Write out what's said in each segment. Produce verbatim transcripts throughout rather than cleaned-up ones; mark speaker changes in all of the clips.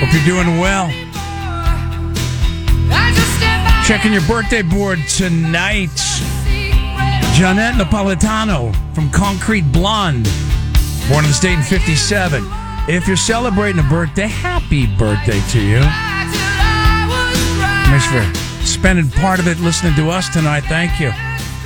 Speaker 1: Hope you're doing well. Checking your birthday board tonight. Jeanette Napolitano from Concrete Blonde, born in the state in fifty-seven. If you're celebrating a birthday, happy birthday to you. Thanks for spending part of it listening to us tonight. Thank you.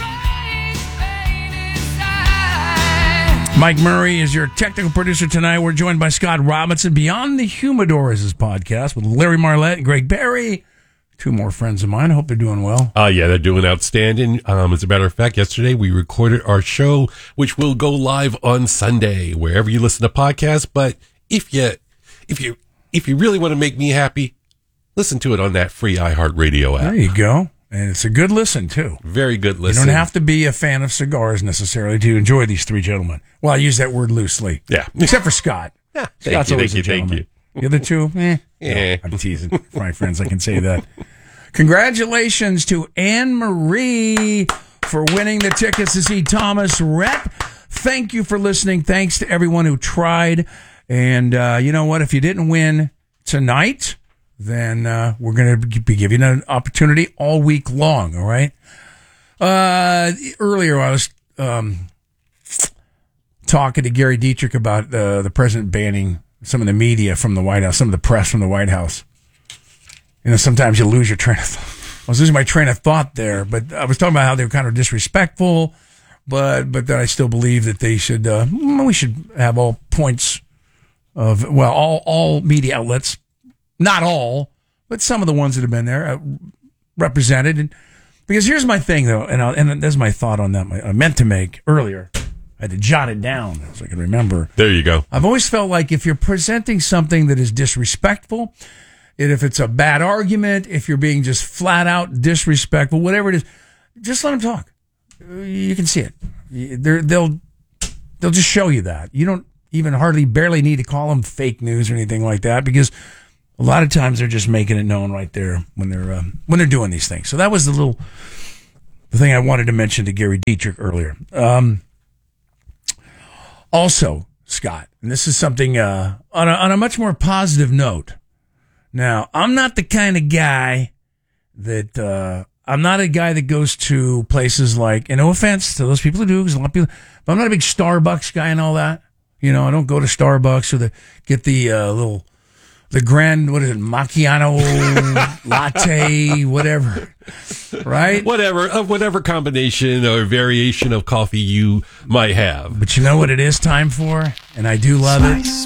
Speaker 1: Mike Murray is your technical producer tonight. We're joined by Scott Robinson. Beyond the Humidor is his podcast with Larry Marlette and Greg Berry. Two more friends of mine. I hope they're doing well.
Speaker 2: Uh, yeah, they're doing outstanding. Um, as a matter of fact, yesterday we recorded our show, which will go live on Sunday, wherever you listen to podcasts. But if you, if you, if you really want to make me happy, listen to it on that free iHeartRadio app.
Speaker 1: There you go. And it's a good listen, too.
Speaker 2: Very good listen.
Speaker 1: You don't have to be a fan of cigars necessarily to enjoy these three gentlemen. Well, I use that word loosely.
Speaker 2: Yeah.
Speaker 1: Except for Scott.
Speaker 2: Yeah.
Speaker 1: Scott's
Speaker 2: Thank you,
Speaker 1: always
Speaker 2: thank
Speaker 1: a
Speaker 2: you, thank
Speaker 1: gentleman.
Speaker 2: you.
Speaker 1: The other two, eh.
Speaker 2: Yeah.
Speaker 1: No, I'm teasing. For my friends, I can say that. Congratulations to Anne Marie for winning the tickets to see Thomas Rhett. Thank you for listening. Thanks to everyone who tried. And uh, you know what? If you didn't win tonight, then uh, we're going to be giving you an opportunity all week long, all right? Uh, earlier, I was um, talking to Gary Dietrich about uh, the president banning some of the media from the White House, some of the press from the White House. You know, sometimes you lose your train of thought. I was losing my train of thought there, but I was talking about how they were kind of disrespectful, but but that I still believe that they should, uh, we should have all points of, well, all, all media outlets, not all, but some of the ones that have been there uh, represented. And, because here's my thing, though, and, I'll, and there's my thought on that I meant to make earlier. I had to jot it down so I can remember.
Speaker 2: There you go.
Speaker 1: I've always felt like if you're presenting something that is disrespectful, and if it's a bad argument, if you're being just flat out disrespectful, whatever it is, just let them talk. You can see it. They're, they'll they'll just show you that. You don't even hardly barely need to call them fake news or anything like that, because a lot of times they're just making it known right there when they're um, when they're doing these things. So that was the little the thing I wanted to mention to Gary Dietrich earlier. Um, also, Scott, and this is something uh, on a, on a much more positive note. Now, I'm not the kind of guy that, uh, I'm not a guy that goes to places like, and no offense to those people who do, because a lot of people, but I'm not a big Starbucks guy and all that. You know, I don't go to Starbucks or the, get the, uh, little, the grand, what is it, macchiato, latte, whatever. Right?
Speaker 2: Whatever, uh, whatever combination or variation of coffee you might have.
Speaker 1: But you know what it is time for? And I do love it.